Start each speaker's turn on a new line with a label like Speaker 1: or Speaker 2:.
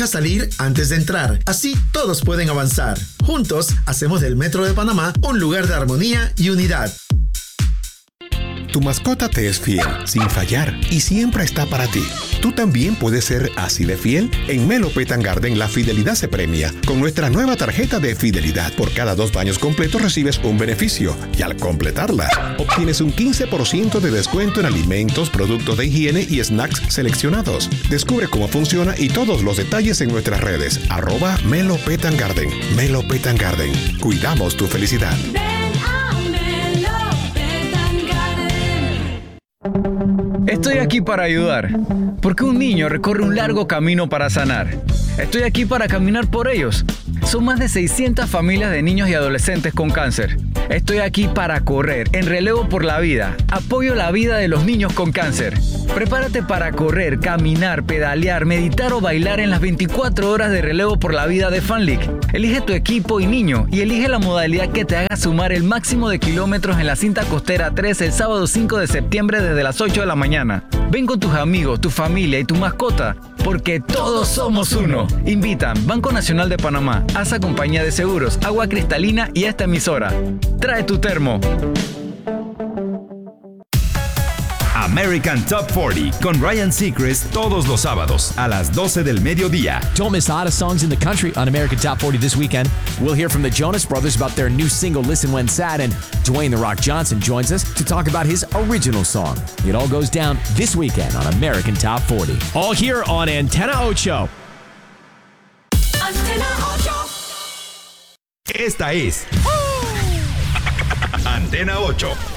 Speaker 1: Deja salir antes de entrar. Así todos pueden avanzar. Juntos hacemos del Metro de Panamá un lugar de armonía y unidad.
Speaker 2: Tu mascota te es fiel, sin fallar, y siempre está para ti. ¿Tú también puedes ser así de fiel? En Melo Pet and Garden la fidelidad se premia con nuestra nueva tarjeta de fidelidad. Por cada 2 baños completos recibes un beneficio y al completarla obtienes un 15% de descuento en alimentos, productos de higiene y snacks seleccionados. Descubre cómo funciona y todos los detalles en nuestras redes. @Melo Pet and Garden. Melo Pet and Garden. Cuidamos tu felicidad.
Speaker 3: Estoy aquí para ayudar, porque un niño recorre un largo camino para sanar. Estoy aquí para caminar por ellos. Son más de 600 familias de niños y adolescentes con cáncer. Estoy aquí para correr en relevo por la vida. Apoyo la vida de los niños con cáncer. Prepárate para correr, caminar, pedalear, meditar o bailar en las 24 horas de relevo por la vida de FanLeague. Elige tu equipo y niño y elige la modalidad que te haga sumar el máximo de kilómetros en la cinta costera 3 el sábado 5 de septiembre desde las 8 de la mañana. Ven con tus amigos, tu familia y tu mascota, porque todos somos uno. Invitan Banco Nacional de Panamá, ASA Compañía de Seguros, Agua Cristalina y esta emisora. Trae tu termo.
Speaker 4: American Top 40 con Ryan Seacrest todos los sábados a las 12 del mediodía.
Speaker 5: Don't miss the hottest songs in the country on American Top 40 this weekend. We'll hear from the Jonas Brothers about their new single Listen When Sad, and Dwayne The Rock Johnson joins us to talk about his original song. It all goes down this weekend on American Top 40. All here on Antena Ocho.
Speaker 6: Antena Ocho.
Speaker 4: Esta es Antena 8.